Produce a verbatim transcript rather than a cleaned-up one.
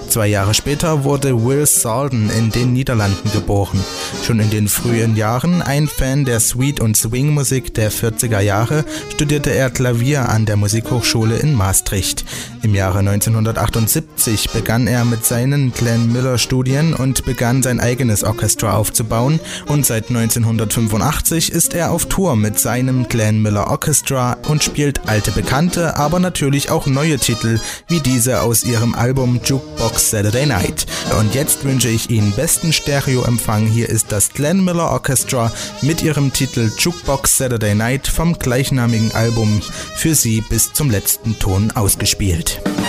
Zwei Jahre später wurde Will Salden in den Niederlanden geboren. Schon in den frühen Jahren ein Fan der Sweet- und Swing-Musik der vierziger Jahre, studierte er Klavier an der Musikhochschule in Maastricht. Im Jahre neunzehnhundertachtundsiebzig begann er mit seinen Glenn Miller-Studien und begann sein eigenes Orchester aufzubauen, und seit neunzehnhundertfünfundachtzig ist er auf Tour mit seinem Glenn Miller Orchestra und spielt alte Bekannte, aber natürlich auch neue Titel, wie diese aus ihrem Album Jukebox Saturday Night. Und jetzt wünsche ich Ihnen besten Stereoempfang. Hier ist das Glenn Miller Orchestra mit ihrem Titel Jukebox Saturday Night vom gleichnamigen Album für Sie bis zum letzten Ton ausgespielt.